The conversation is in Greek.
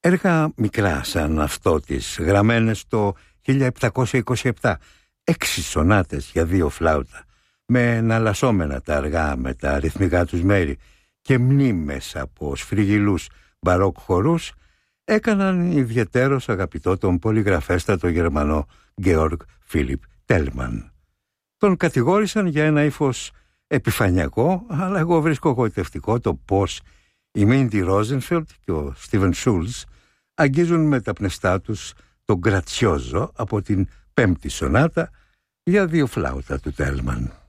Έργα μικρά σαν αυτό της, γραμμένες το 1727, 6 σονάτες για 2 φλάουτα, με εναλλασσόμενα τα αργά με τα ρυθμικά τους μέρη και μνήμες από σφριγγυλούς μπαρόκ χορούς, έκαναν ιδιαιτέρως αγαπητό τον πολυγραφέστατο Γερμανό Γκέοργ Φίλιπ Τέλμαν. Τον κατηγόρησαν για ένα ύφος επιφανειακό, αλλά εγώ βρίσκω γοητευτικό το πώς η Μίντι Ρόζενφελντ και ο Στίβεν Σούλτς αγγίζουν με τα πνευστά τους τον Γκρατσιόζο από την 5η σονάτα για 2 φλάουτα του Τέλμαν.